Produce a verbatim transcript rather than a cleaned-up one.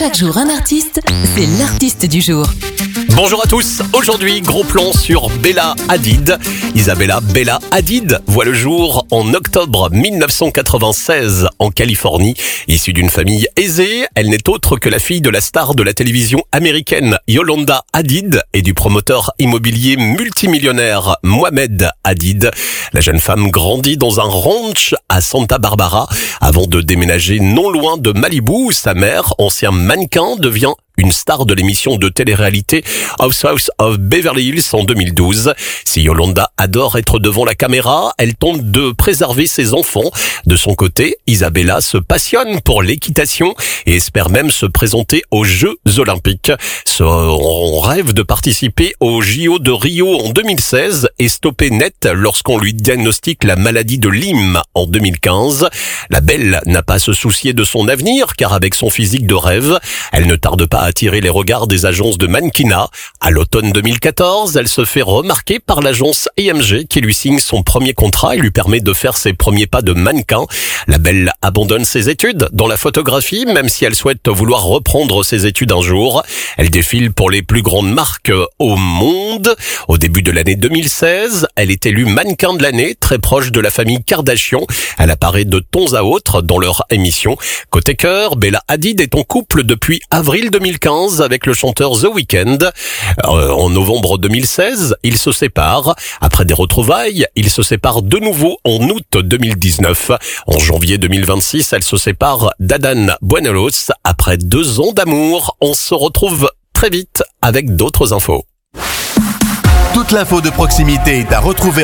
Chaque jour un artiste, c'est l'artiste du jour. Bonjour à tous, aujourd'hui gros plan sur Bella Hadid. Isabella Bella Hadid voit le jour en octobre mille neuf cent quatre-vingt-seize en Californie. Issue d'une famille aisée, elle n'est autre que la fille de la star de la télévision américaine Yolanda Hadid et du promoteur immobilier multimillionnaire Mohamed Hadid. La jeune femme grandit dans un ranch à Santa Barbara avant de déménager non loin de Malibu où sa mère, ancien mannequin, devient une star de l'émission de télé-réalité Housewives of Beverly Hills en deux mille douze. Si Yolanda adore être devant la caméra, elle tente de préserver ses enfants. De son côté, Isabella se passionne pour l'équitation et espère même se présenter aux Jeux Olympiques. Son rêve de participer aux J O de Rio en deux mille seize est stoppé net lorsqu'on lui diagnostique la maladie de Lyme en deux mille quinze. La belle n'a pas à se soucier de son avenir car avec son physique de rêve, elle ne tarde pas à attirer les regards des agences de mannequinat. À l'automne deux mille quatorze, elle se fait remarquer par l'agence A M G qui lui signe son premier contrat et lui permet de faire ses premiers pas de mannequin. La belle abandonne ses études dans la photographie, même si elle souhaite vouloir reprendre ses études un jour. Elle défile pour les plus grandes marques au monde. Au début de l'année deux mille seize, elle est élue mannequin de l'année, très proche de la famille Kardashian. Elle apparaît de temps à autre dans leur émission. Côté cœur, Bella Hadid est en couple depuis avril deux mille quinze avec le chanteur The Weeknd. Euh, en novembre deux mille seize, ils se séparent. Après des retrouvailles, ils se séparent de nouveau en août deux mille dix-neuf. En janvier deux mille vingt-six, elle se sépare d'Adán Buñuelos. Après deux ans d'amour, on se retrouve très vite avec d'autres infos. Toute l'info de proximité est à retrouver